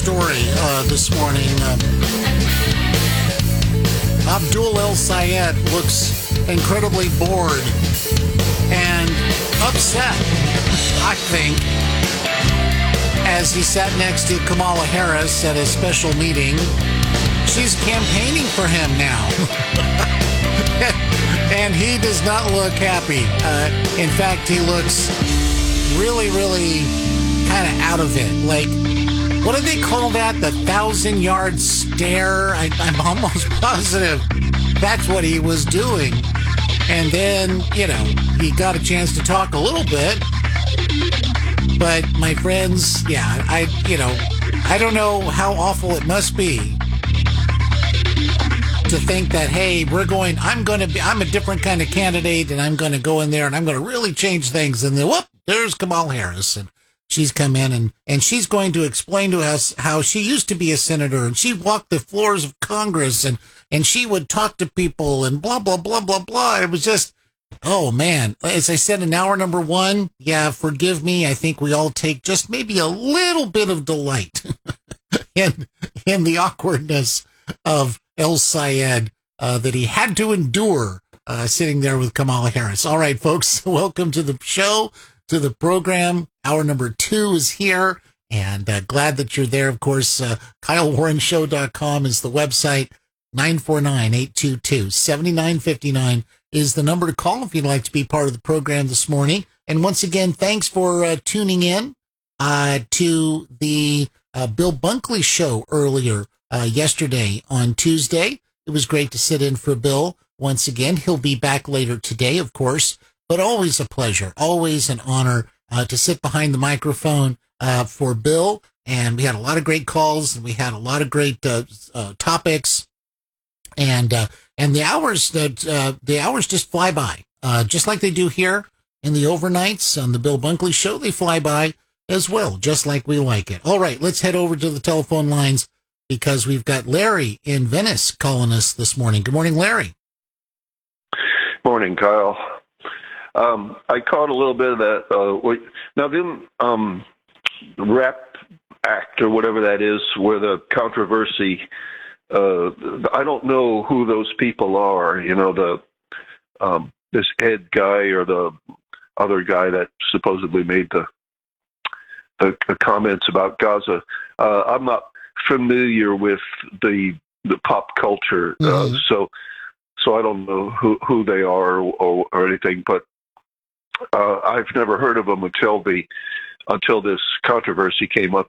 story this morning. Abdul El Sayed looks incredibly bored and upset, I think, as he sat next to Kamala Harris at a special meeting. She's campaigning for him now. And he does not look happy. In fact, he looks really, really kind of out of it. Like, what do they call that? The 1,000-yard stare? I'm almost positive that's what he was doing. And then, he got a chance to talk a little bit. But my friends, I don't know how awful it must be to think that, hey, I'm a different kind of candidate, and I'm going to go in there and I'm going to really change things. And then, whoop, there's Kamala Harris. And she's come in and she's going to explain to us how she used to be a senator and she walked the floors of Congress and she would talk to people and blah, blah, blah, blah, blah. It was just, oh man. As I said in hour number one, forgive me. I think we all take just maybe a little bit of delight in the awkwardness of El Sayed that he had to endure sitting there with Kamala Harris. All right, folks, welcome to the show, to the program. Hour number 2 is here, and glad that you're there. Of course, KyleWarrenShow.com is the website. 949-822-7959 is the number to call if you'd like to be part of the program this morning. And once again, thanks for tuning in to the Bill Bunkley show earlier yesterday on Tuesday. It was great to sit in for Bill once again. He'll be back later today, of course, but always a pleasure, always an honor to sit behind the microphone for Bill. And we had a lot of great calls and we had a lot of great topics, and the hours just fly by, just like they do here in the overnights on the Bill Bunkley show. They fly by as well, just like we like it. All right, let's head over to the telephone lines, because we've got Larry in Venice calling us this morning. Good morning, Larry. Morning, Kyle. I caught a little bit of that. Now, the RAP Act, or whatever that is, where the controversy, I don't know who those people are. This Ed guy or the other guy that supposedly made the comments about Gaza. I'm not familiar with the pop culture, so I don't know who they are or anything. But I've never heard of them until this controversy came up.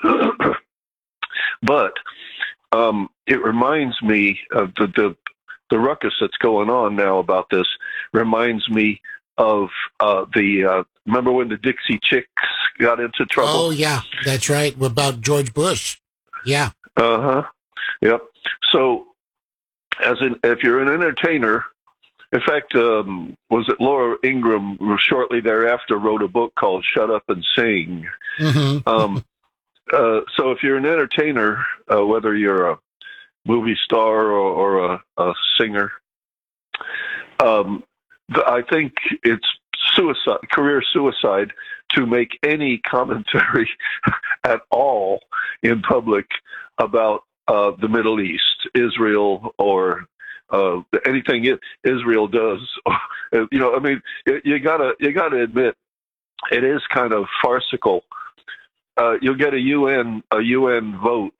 But it reminds me of the ruckus that's going on now about this. Reminds me of remember when the Dixie Chicks got into trouble? Oh yeah, that's right. About George Bush. Yeah. Yep. So, if you're an entertainer, in fact, was it Laura Ingraham shortly thereafter wrote a book called "Shut Up and Sing." Mm-hmm. So, if you're an entertainer, whether you're a movie star or a singer, I think it's career suicide to make any commentary at all in public about the Middle East, Israel, or anything Israel does. You gotta admit, it is kind of farcical. You'll get a UN vote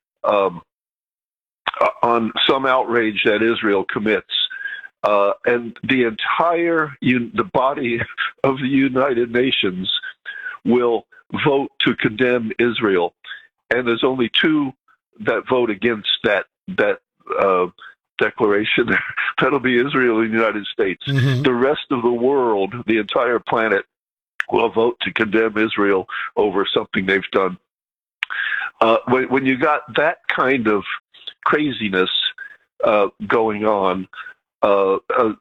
on some outrage that Israel commits. And the entire the body of the United Nations will vote to condemn Israel, and there's only 2 that vote against that declaration. That'll be Israel and the United States. Mm-hmm. The rest of the world, the entire planet, will vote to condemn Israel over something they've done. When you got that kind of craziness going on, as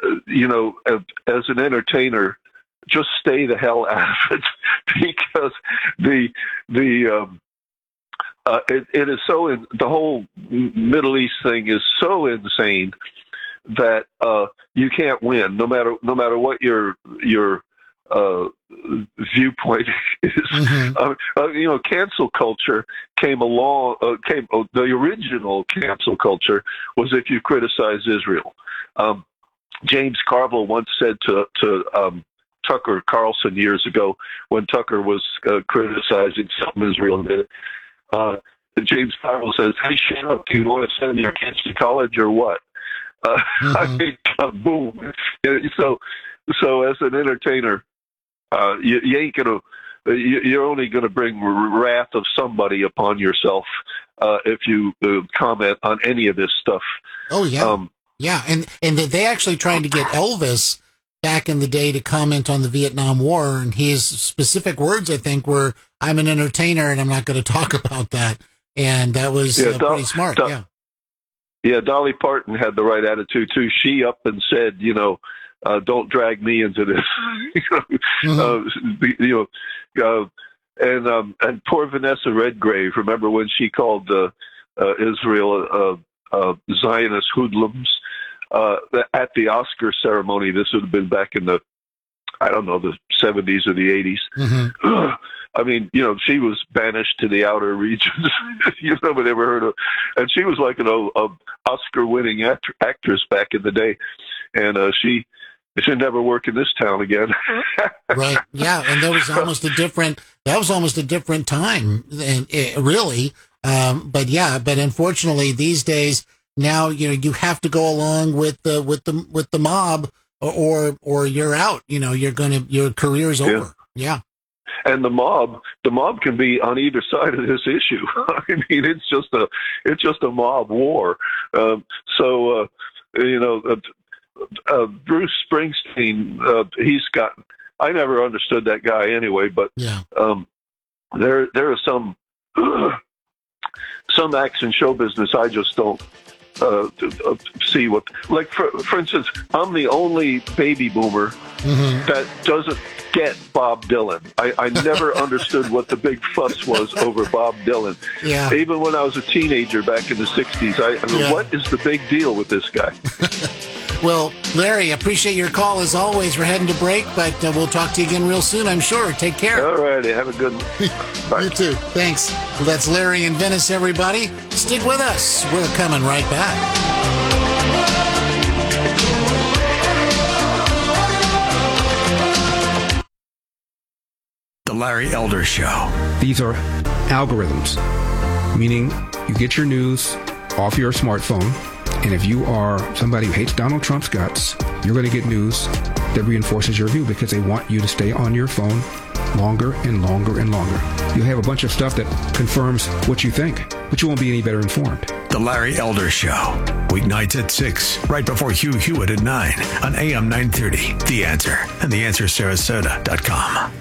an entertainer, just stay the hell out of it, because it is so the whole Middle East thing is so insane that you can't win, no matter what your viewpoint is, cancel culture came along. The original cancel culture was if you criticize Israel. James Carville once said to Tucker Carlson years ago, when Tucker was criticizing some Israel, James Carville says, "Hey, shut up! Do you want to send your kids to college or what?" I mean, boom. So as an entertainer, you ain't gonna. You're only going to bring wrath of somebody upon yourself if you comment on any of this stuff. Oh yeah, yeah, and they actually tried to get Elvis back in the day to comment on the Vietnam War, and his specific words, I think, were, "I'm an entertainer and I'm not going to talk about that," and that was pretty smart. Yeah, Dolly Parton had the right attitude too. She up and said, "Don't drag me into this." And poor Vanessa Redgrave. Remember when she called Israel Zionist hoodlums at the Oscar ceremony? This would have been back in the 70s or the 80s. I mean, she was banished to the outer regions. Nobody ever heard of. And she was like an Oscar-winning actress back in the day, and she should never work in this town again. Right? Yeah, and that was almost a different time, and really. But unfortunately, these days now, you have to go along with the mob, or you're out. Your career's over. Yeah. And the mob can be on either side of this issue. I mean, it's just a mob war. Bruce Springsteen, I never understood that guy anyway, but there are some acts in show business I just don't see what, like for instance, I'm the only baby boomer that doesn't get Bob Dylan. I never understood what the big fuss was over Bob Dylan. Yeah. Even when I was a teenager back in the 60s, what is the big deal with this guy? Well, Larry, appreciate your call as always. We're heading to break, but we'll talk to you again real soon, I'm sure. Take care. All righty. Have a good one. Bye. You too. Thanks. Well, that's Larry in Venice, everybody. Stick with us. We're coming right back. The Larry Elder Show. These are algorithms, meaning you get your news off your smartphone, and if you are somebody who hates Donald Trump's guts, you're going to get news that reinforces your view because they want you to stay on your phone longer and longer and longer. You'll have a bunch of stuff that confirms what you think, but you won't be any better informed. The Larry Elder Show. Weeknights at 6, right before Hugh Hewitt at 9 on AM 930. The Answer and theanswersarasota.com.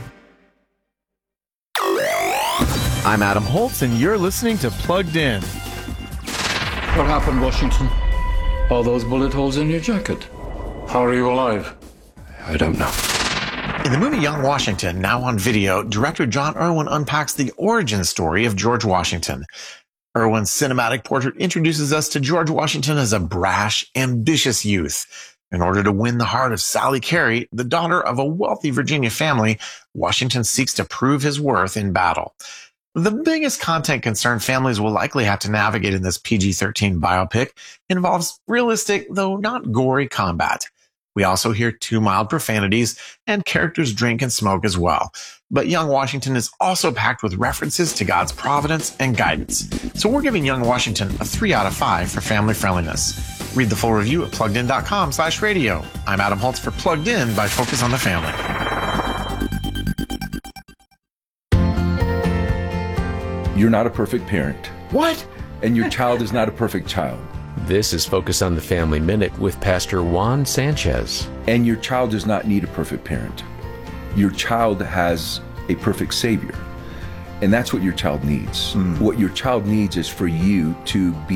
I'm Adam Holtz, and you're listening to Plugged In. What happened, Washington? All those bullet holes in your jacket. How are you alive? I don't know. In the movie Young Washington, now on video, director John Irwin unpacks the origin story of George Washington. Irwin's cinematic portrait introduces us to George Washington as a brash, ambitious youth. In order to win the heart of Sally Carey, the daughter of a wealthy Virginia family, Washington seeks to prove his worth in battle. The biggest content concern families will likely have to navigate in this PG-13 biopic involves realistic, though not gory, combat. We also hear 2 mild profanities, and characters drink and smoke as well. But Young Washington is also packed with references to God's providence and guidance. So we're giving Young Washington a 3 out of 5 for family friendliness. Read the full review at pluggedin.com/radio. I'm Adam Holtz for Plugged In by Focus on the Family. You're not a perfect parent. What? And your child is not a perfect child. This is Focus on the Family Minute with Pastor Juan Sanchez. And your child does not need a perfect parent. Your child has a perfect Savior. And that's what your child needs. What your child needs is for you to be